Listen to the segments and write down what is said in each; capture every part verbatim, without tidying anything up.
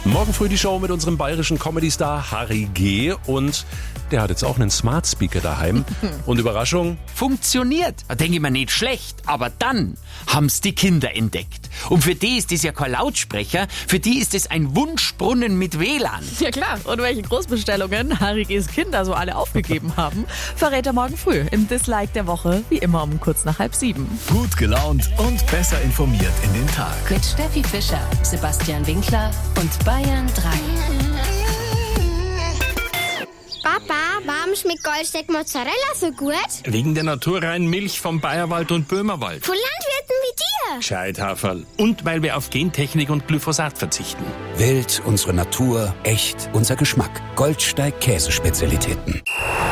Morgen früh die Show mit unserem bayerischen Comedy-Star Harry G. Und der hat jetzt auch einen Smart Speaker daheim. Und Überraschung? Funktioniert. Da denke ich mir nicht schlecht. Aber dann haben's die Kinder entdeckt. Und für die ist das ja kein Lautsprecher. Für die ist es ein Wunschbrunnen mit W L A N. Ja klar. Und welche Großbestellungen Harry G.'s Kinder so alle aufgegeben haben, verrät er morgen früh im Dislike der Woche. Wie immer um kurz nach halb sieben. Gut gelaunt und besser informiert in den Tag. Mit Steffi Fischer, Sebastian Winkler und Bayern drei. Papa, warum schmeckt Goldsteak Mozzarella so gut? Wegen der naturreinen Milch vom Bayerwald und Böhmerwald. Von Landwirten wie dir. Gescheithaferl. Und weil wir auf Gentechnik und Glyphosat verzichten. Wild, unsere Natur, echt, unser Geschmack. Goldsteig Käsespezialitäten.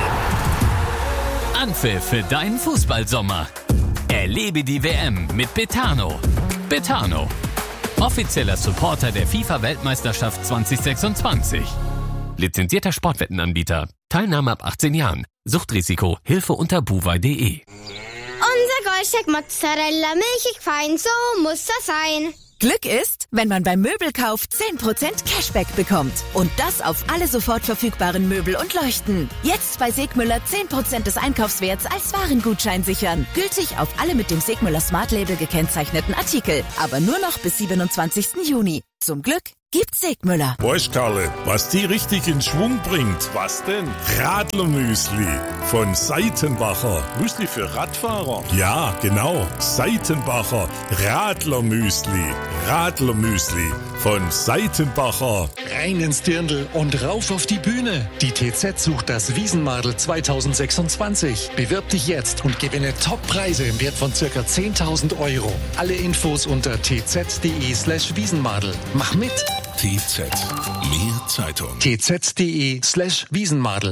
Anpfiff für deinen Fußballsommer. Erlebe die W M mit Betano. Betano, offizieller Supporter der FIFA-Weltmeisterschaft zwanzig sechsundzwanzig. Lizenzierter Sportwettenanbieter. Teilnahme ab achtzehn Jahren. Suchtrisiko. Hilfe unter buwei punkt de. Unser Goldsteak Mozzarella, milchig fein, so muss das sein. Glück ist, wenn man beim Möbelkauf zehn Prozent Cashback bekommt. Und das auf alle sofort verfügbaren Möbel und Leuchten. Jetzt bei Segmüller zehn Prozent des Einkaufswerts als Warengutschein sichern. Gültig auf alle mit dem Segmüller Smart Label gekennzeichneten Artikel. Aber nur noch bis siebenundzwanzigsten Juni. Zum Glück gibt's Segmüller. Weißt Karle, was die richtig in Schwung bringt? Was denn? Radlermüsli von Seitenbacher. Müsli für Radfahrer? Ja, genau. Seitenbacher Radlermüsli. Radlermüsli von Seitenbacher. Rein ins Dirndl und rauf auf die Bühne. Die T Z sucht das Wiesenmadel zweitausendsechsundzwanzig. Bewirb dich jetzt und gewinne Top-Preise im Wert von circa zehntausend Euro. Alle Infos unter tz.de slash Wiesenmadel. Mach mit! T Z. Mehr Zeitung. tz.de slash Wiesenmadel.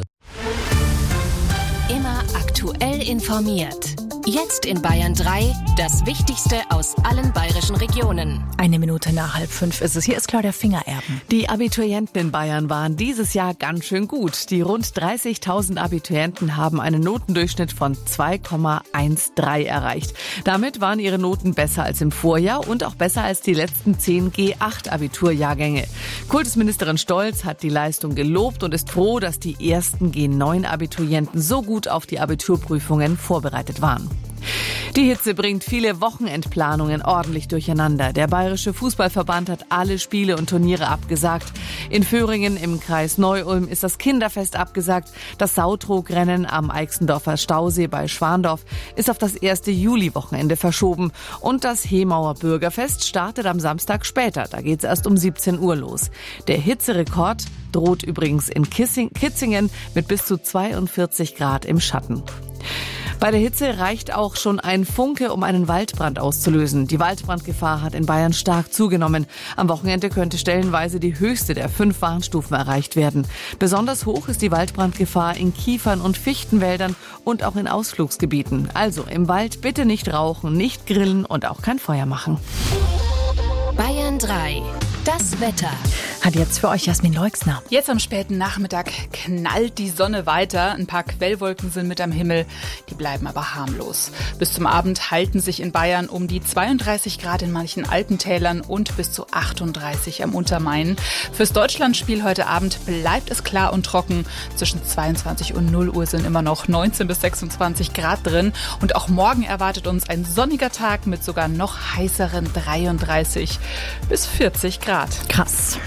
Immer aktuell informiert. Jetzt in Bayern drei, das Wichtigste aus allen bayerischen Regionen. Eine Minute nach halb fünf ist es. Hier ist Claudia Fingererben. Die Abiturienten in Bayern waren dieses Jahr ganz schön gut. Die rund dreißigtausend Abiturienten haben einen Notendurchschnitt von zwei Komma dreizehn erreicht. Damit waren ihre Noten besser als im Vorjahr und auch besser als die letzten zehn G acht Abiturjahrgänge. Kultusministerin Stolz hat die Leistung gelobt und ist froh, dass die ersten G neun Abiturienten so gut auf die Abiturprüfungen vorbereitet waren. Die Hitze bringt viele Wochenendplanungen ordentlich durcheinander. Der Bayerische Fußballverband hat alle Spiele und Turniere abgesagt. In Föhringen im Kreis Neu-Ulm ist das Kinderfest abgesagt. Das Sautrogrennen am Eichsendorfer Stausee bei Schwandorf ist auf das erste Juli-Wochenende verschoben. Und das Hemauer Bürgerfest startet am Samstag später. Da geht es erst um siebzehn Uhr los. Der Hitzerekord droht übrigens in Kissing- Kitzingen mit bis zu zweiundvierzig Grad im Schatten. Bei der Hitze reicht auch schon ein Funke, um einen Waldbrand auszulösen. Die Waldbrandgefahr hat in Bayern stark zugenommen. Am Wochenende könnte stellenweise die höchste der fünf Warnstufen erreicht werden. Besonders hoch ist die Waldbrandgefahr in Kiefern- und Fichtenwäldern und auch in Ausflugsgebieten. Also im Wald bitte nicht rauchen, nicht grillen und auch kein Feuer machen. Bayern drei. Das Wetter. Hat jetzt für euch Jasmin Leuxner. Jetzt am späten Nachmittag knallt die Sonne weiter. Ein paar Quellwolken sind mit am Himmel. Die bleiben aber harmlos. Bis zum Abend halten sich in Bayern um die zweiunddreißig Grad in manchen Alpentälern und bis zu achtunddreißig am Untermain. Fürs Deutschlandspiel heute Abend bleibt es klar und trocken. Zwischen zweiundzwanzig und null Uhr sind immer noch neunzehn bis sechsundzwanzig Grad drin. Und auch morgen erwartet uns ein sonniger Tag mit sogar noch heißeren dreiunddreißig bis vierzig Grad. Krass.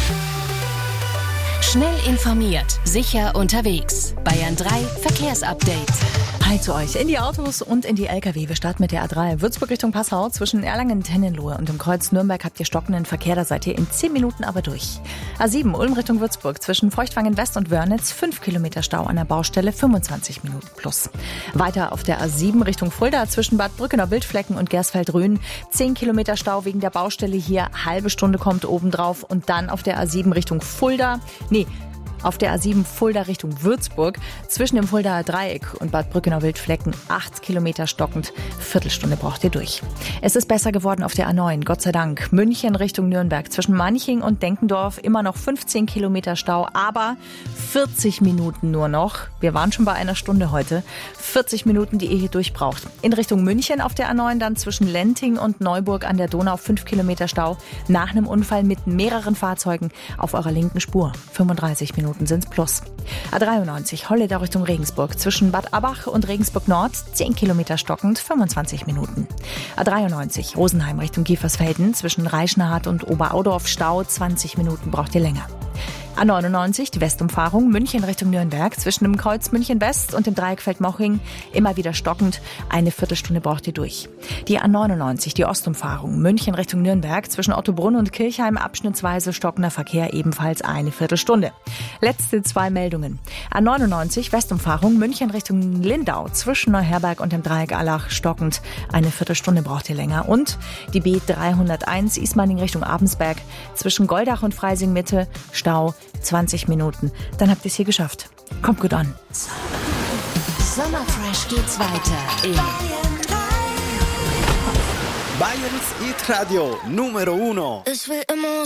Schnell informiert, sicher unterwegs. Bayern drei Verkehrsupdate. Hi zu euch in die Autos und in die L K W. Wir starten mit der A drei. Würzburg Richtung Passau zwischen Erlangen-Tennenlohe und dem Kreuz Nürnberg habt ihr stockenden Verkehr. Da seid ihr in zehn Minuten aber durch. A sieben Ulm Richtung Würzburg zwischen Feuchtwangen West und Wörnitz fünf Kilometer Stau an der Baustelle, fünfundzwanzig Minuten plus. Weiter auf der A sieben Richtung Fulda zwischen Bad Brückener Wildflecken und Gersfeld-Rhön zehn Kilometer Stau wegen der Baustelle hier. Halbe Stunde kommt obendrauf und dann auf der A sieben Richtung Fulda. Nee, Auf der A sieben Fulda Richtung Würzburg zwischen dem Fuldaer Dreieck und Bad Brückenau-Wildflecken acht Kilometer stockend. Viertelstunde braucht ihr durch. Es ist besser geworden auf der A neun, Gott sei Dank. München Richtung Nürnberg zwischen Manching und Denkendorf immer noch fünfzehn Kilometer Stau, aber vierzig Minuten nur noch. Wir waren schon bei einer Stunde heute. vierzig Minuten, die ihr hier durchbraucht. In Richtung München auf der A neun dann zwischen Lenting und Neuburg an der Donau fünf Kilometer Stau. Nach einem Unfall mit mehreren Fahrzeugen auf eurer linken Spur. fünfunddreißig Minuten sind's plus. A dreiundneunzig Holleder Richtung Regensburg zwischen Bad Abach und Regensburg Nord zehn Kilometer stockend, fünfundzwanzig Minuten. A dreiundneunzig Rosenheim Richtung Giefersfelden zwischen Reischenhardt und Oberaudorf Stau, zwanzig Minuten braucht ihr länger. A neunundneunzig, die Westumfahrung, München Richtung Nürnberg, zwischen dem Kreuz München West und dem Dreieck Feldmoching, immer wieder stockend, eine Viertelstunde braucht ihr durch. Die A neunundneunzig, die Ostumfahrung, München Richtung Nürnberg, zwischen Ottobrunn und Kirchheim, abschnittsweise stockender Verkehr, ebenfalls eine Viertelstunde. Letzte zwei Meldungen. A neunundneunzig, Westumfahrung, München Richtung Lindau, zwischen Neuherberg und dem Dreieck Allach, stockend, eine Viertelstunde braucht ihr länger. Und die B dreihunderteins, Ismaning Richtung Abensberg, zwischen Goldach und Freising Mitte, Stau, zwanzig Minuten. Dann habt ihr es hier geschafft. Kommt gut an. Sommerfresh geht's weiter in Bayerns Hit Radio Numero Uno. Ich will immer